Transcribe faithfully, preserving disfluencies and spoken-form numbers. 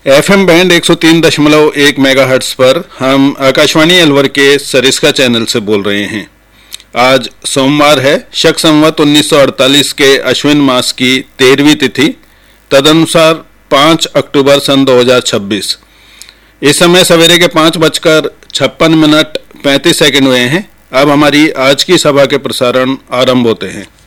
F M band एक सौ तीन दशमलव एक मेगाहर्ट्ज पर हम आकाशवाणी अलवर के सरिस्का चैनल से बोल रहे हैं। आज सोमवार है, शक संवत उन्नीस सौ अड़तालीस के अश्विन मास की तेरहवीं तिथि, तदनुसार पाँच अक्टूबर सन दो हजार छब्बीस। इस समय सवेरे के पाँच बजकर छप्पन मिनट पैंतीस सेकंड हुए हैं। अब हमारी आज की सभा के प्रसारण आरंभ होते हैं।